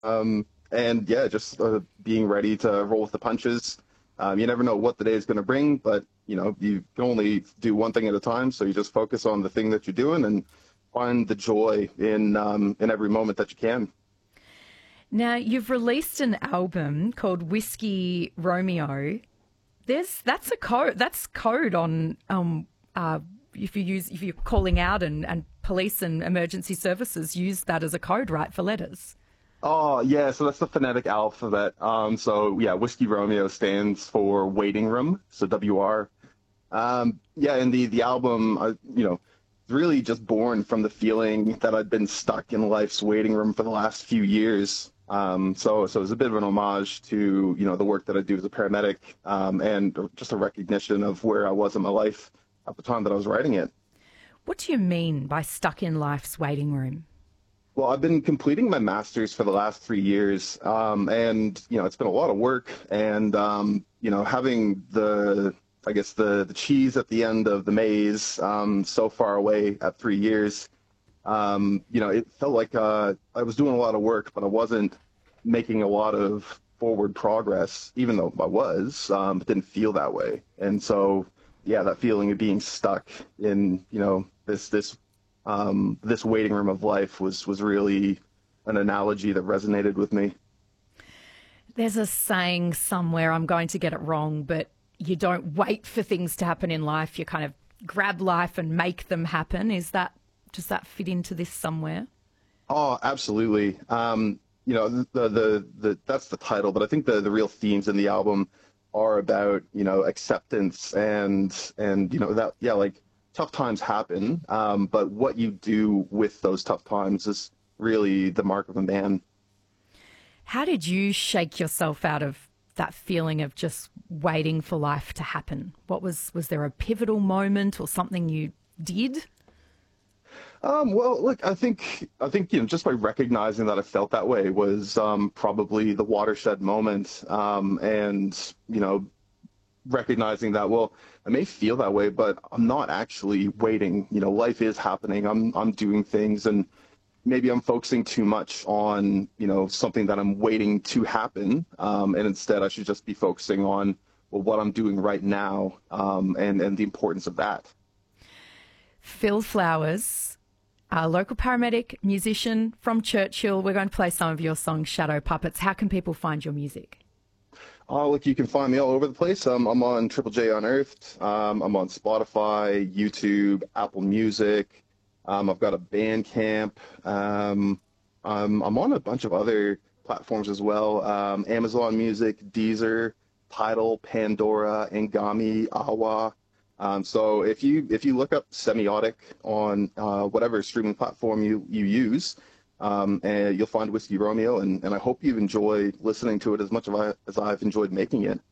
And yeah, just being ready to roll with the punches. You never know what the day is going to bring, but you can only do one thing at a time. So you just focus on the thing that you're doing and find the joy in every moment that you can. Now, you've released an album called Whiskey Romeo. That's a code. That's code on if you're calling out and police and emergency services use that as a code, right, for letters. Oh yeah, so that's the phonetic alphabet. So yeah, Whiskey Romeo stands for waiting room, so WR. Yeah, and the album, really just born from the feeling that I'd been stuck in life's waiting room for the last few years. So it's a bit of an homage to the work that I do as a paramedic, and just a recognition of where I was in my life at the time that I was writing it. What do you mean by stuck in life's waiting room? Well, I've been completing my master's for the last 3 years, and it's been a lot of work, and having I guess the cheese at the end of the maze, so far away at 3 years. It felt like I was doing a lot of work, but I wasn't making a lot of forward progress, even though I was, but didn't feel that way. And so, yeah, that feeling of being stuck in, this waiting room of life was really an analogy that resonated with me. There's a saying somewhere, I'm going to get it wrong, but you don't wait for things to happen in life. You kind of grab life and make them happen. Does that fit into this somewhere? Oh, absolutely. That's the title, but I think the real themes in the album are about acceptance and that, yeah, like tough times happen, but what you do with those tough times is really the mark of a man. How did you shake yourself out of that feeling of just waiting for life to happen? Was there a pivotal moment or something you did? Well, look, I think just by recognizing that I felt that way was probably the watershed moment, and recognizing that, well, I may feel that way, but I'm not actually waiting. Life is happening. I'm doing things, and maybe I'm focusing too much on something that I'm waiting to happen, and instead I should just be focusing on, well, what I'm doing right now, and the importance of that. Phil Flowers, a local paramedic, musician from Churchill. We're going to play some of your songs, Shadow Puppets. How can people find your music? Oh, look, you can find me all over the place. I'm on Triple J Unearthed. I'm on Spotify, YouTube, Apple Music. I've got a Bandcamp. I'm on a bunch of other platforms as well. Amazon Music, Deezer, Tidal, Pandora, Ngami, Awa. So if you look up Semiotic on whatever streaming platform you use, and you'll find Whiskey Romeo, and I hope you enjoy listening to it as much as I've enjoyed making it.